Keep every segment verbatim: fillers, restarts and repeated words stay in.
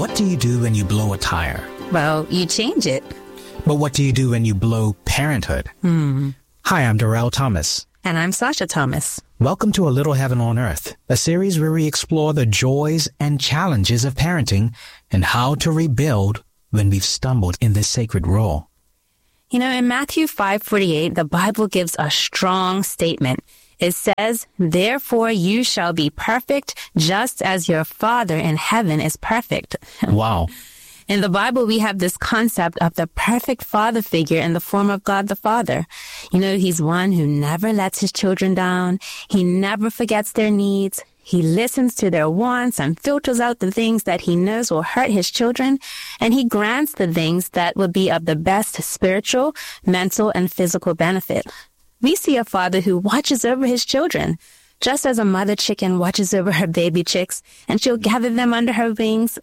What do you do when you blow a tire? Well, you change it. But what do you do when you blow parenthood? Hmm. Hi, I'm Darrell Thomas. And I'm Sasha Thomas. Welcome to A Little Heaven on Earth, a series where we explore the joys and challenges of parenting and how to rebuild when we've stumbled in this sacred role. You know, in Matthew five forty-eight, the Bible gives a strong statement. It says, "Therefore you shall be perfect, just as your Father in heaven is perfect." Wow. In the Bible, we have this concept of the perfect father figure in the form of God the Father. You know, he's one who never lets his children down. He never forgets their needs. He listens to their wants and filters out the things that he knows will hurt his children. And he grants the things that will be of the best spiritual, mental, and physical benefit. We see a father who watches over his children, just as a mother chicken watches over her baby chicks, and she'll gather them under her wings.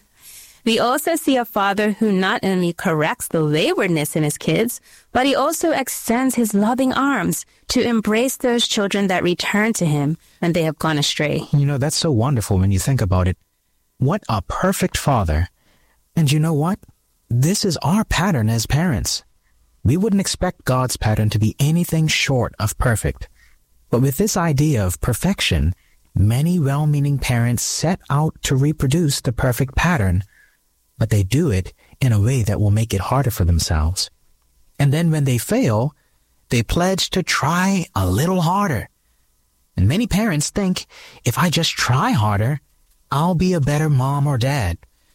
We also see a father who not only corrects the waywardness in his kids, but he also extends his loving arms to embrace those children that return to him when they have gone astray. You know, that's so wonderful when you think about it. What a perfect father. And you know what? This is our pattern as parents. We wouldn't expect God's pattern to be anything short of perfect. But with this idea of perfection, many well-meaning parents set out to reproduce the perfect pattern, but they do it in a way that will make it harder for themselves. And then when they fail, they pledge to try a little harder. And many parents think, if I just try harder, I'll be a better mom or dad.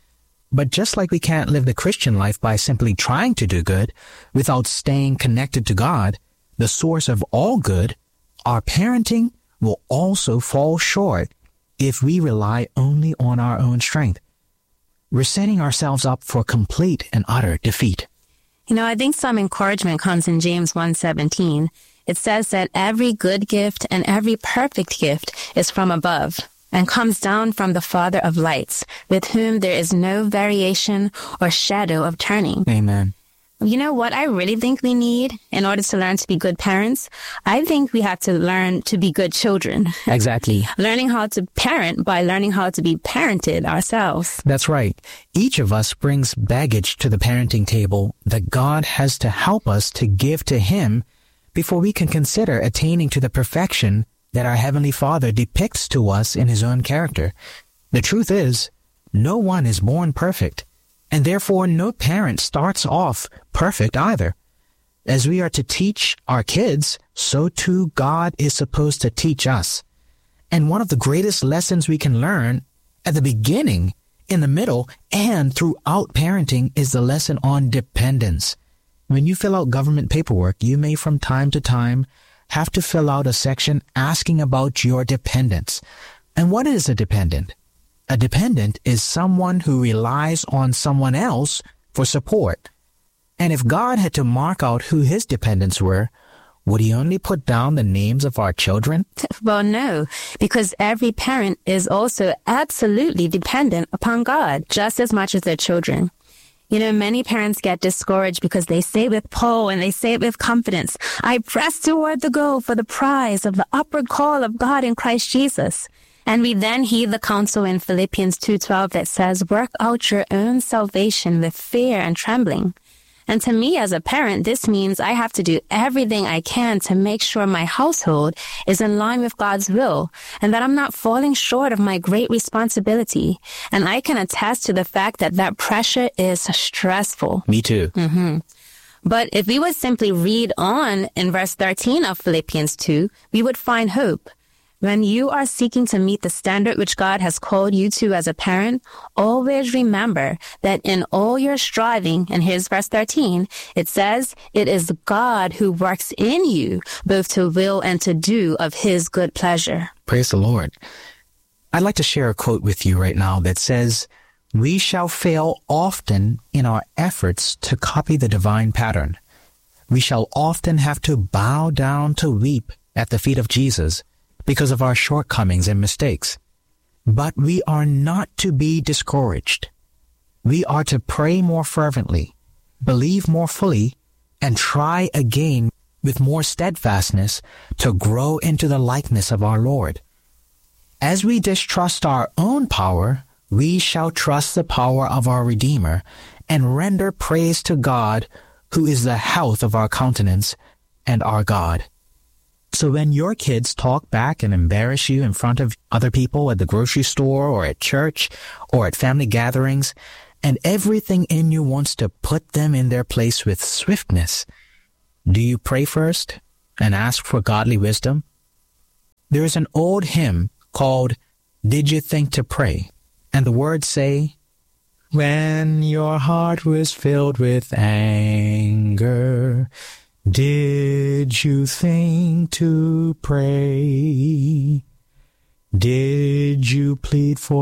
But just like we can't live the Christian life by simply trying to do good without staying connected to God, the source of all good, our parenting will also fall short if we rely only on our own strength. We're setting ourselves up for complete and utter defeat. You know, I think some encouragement comes in James one seventeen. It says that every good gift and every perfect gift is from above and comes down from the Father of lights, with whom there is no variation or shadow of turning. Amen. You know what I really think we need in order to learn to be good parents? I think we have to learn to be good children. Exactly. Learning how to parent by learning how to be parented ourselves. That's right. Each of us brings baggage to the parenting table that God has to help us to give to Him before we can consider attaining to the perfection that our Heavenly Father depicts to us in His own character. The truth is, no one is born perfect. And therefore, no parent starts off perfect either. As we are to teach our kids, so too God is supposed to teach us. And one of the greatest lessons we can learn at the beginning, in the middle, and throughout parenting is the lesson on dependence. When you fill out government paperwork, you may from time to time have to fill out a section asking about your dependents. And what is a dependent? A dependent is someone who relies on someone else for support. And if God had to mark out who his dependents were, would he only put down the names of our children? Well, no, because every parent is also absolutely dependent upon God, just as much as their children. You know, many parents get discouraged because they say with Paul and they say it with confidence, "I press toward the goal for the prize of the upward call of God in Christ Jesus." And we then heed the counsel in Philippians two twelve that says, "Work out your own salvation with fear and trembling." And to me as a parent, this means I have to do everything I can to make sure my household is in line with God's will and that I'm not falling short of my great responsibility. And I can attest to the fact that that pressure is stressful. Me too. Mm-hmm. But if we would simply read on in verse thirteen of Philippians two, we would find hope. When you are seeking to meet the standard which God has called you to as a parent, always remember that in all your striving, and here's verse thirteen, it says, it is God who works in you, both to will and to do of his good pleasure. Praise the Lord. I'd like to share a quote with you right now that says, "We shall fail often in our efforts to copy the divine pattern. We shall often have to bow down to weep at the feet of Jesus because of our shortcomings and mistakes. But we are not to be discouraged. We are to pray more fervently, believe more fully, and try again with more steadfastness to grow into the likeness of our Lord. As we distrust our own power, we shall trust the power of our Redeemer and render praise to God, who is the health of our countenance and our God. So when your kids talk back and embarrass you in front of other people at the grocery store or at church or at family gatherings, and everything in you wants to put them in their place with swiftness, do you pray first and ask for godly wisdom? There is an old hymn called "Did You Think to Pray?" And the words say, "When your heart was filled with anger, did you think to pray? Did you plead for